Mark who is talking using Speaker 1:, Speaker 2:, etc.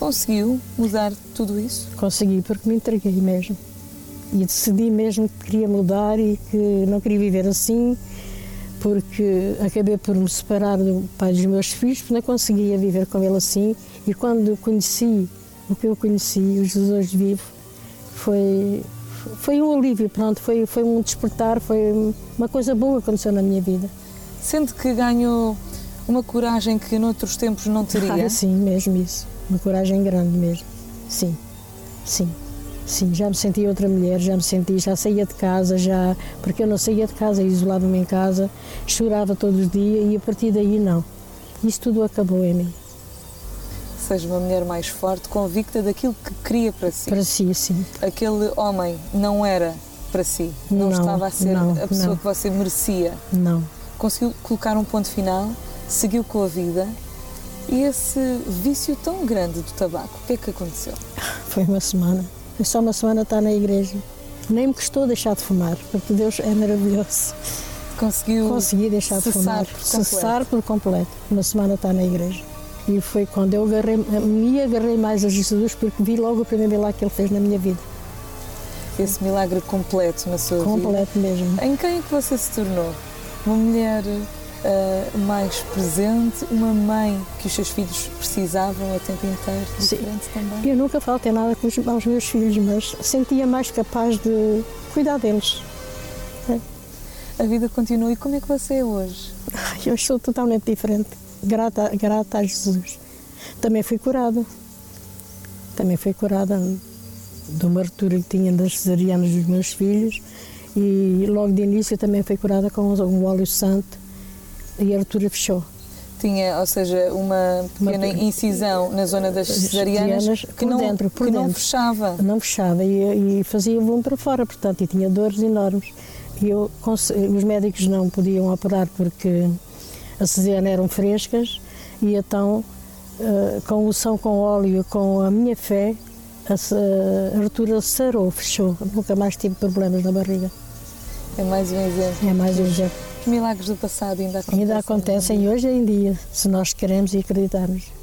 Speaker 1: Conseguiu mudar tudo isso?
Speaker 2: Consegui, porque me entreguei mesmo. E decidi mesmo que queria mudar e que não queria viver assim, porque acabei por me separar do pai dos meus filhos, porque não conseguia viver com ele assim. E quando conheci o que eu conheci, o Jesus vivo, foi um alívio, pronto, foi um despertar, foi uma coisa boa que aconteceu na minha vida.
Speaker 1: Sente que ganhou uma coragem que noutros tempos não teria?
Speaker 2: Sim, mesmo isso. Uma coragem grande mesmo. Sim, sim. Sim, já me senti outra mulher, já saía de casa, porque eu não saía de casa, isolava-me em casa, chorava todos os dias e a partir daí não. Isso tudo acabou em mim.
Speaker 1: Seja uma mulher mais forte, convicta daquilo que queria para si.
Speaker 2: Para si, sim.
Speaker 1: Aquele homem não era para si, não estava a ser a pessoa que você merecia.
Speaker 2: Não.
Speaker 1: Conseguiu colocar um ponto final, seguiu com a vida. E esse vício tão grande do tabaco, o que é que aconteceu?
Speaker 2: Foi uma semana. Foi só uma semana estar na igreja. Nem me custou deixar de fumar, porque Deus é maravilhoso. Consegui deixar de fumar, cessar por completo. Uma semana estar na igreja. E foi quando eu me agarrei mais a Jesus, porque vi logo o primeiro milagre que Ele fez na minha vida.
Speaker 1: Esse milagre completo na sua vida?
Speaker 2: Completo mesmo.
Speaker 1: Em quem é que você se tornou? Uma mulher mais presente, uma mãe que os seus filhos precisavam o tempo inteiro, diferente também?
Speaker 2: Eu nunca faltei nada aos meus filhos, mas sentia mais capaz de cuidar deles.
Speaker 1: A vida continua. E como é que você é hoje?
Speaker 2: Eu sou totalmente diferente, grata a Jesus. Também fui curada de uma ruptura que tinha das cesarianas dos meus filhos e logo de início também fui curada com um óleo santo e a ruptura fechou.
Speaker 1: Tinha, ou seja, uma pequena incisão na zona das cesarianas que não fechava.
Speaker 2: Não fechava e fazia volume para fora, portanto, e tinha dores enormes. E os médicos não podiam operar porque as cesarianas eram frescas e então, com unção com óleo, com a minha fé, a ruptura sarou, fechou. Nunca mais tive problemas na barriga.
Speaker 1: É mais um exemplo.
Speaker 2: É mais um exemplo.
Speaker 1: Os milagres do passado ainda acontecem.
Speaker 2: Ainda acontecem hoje em dia, se nós queremos e acreditarmos.